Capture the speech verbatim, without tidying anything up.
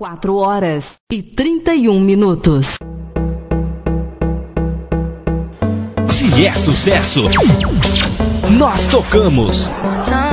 Quatro horas e trinta e um minutos. Se é sucesso, nós tocamos.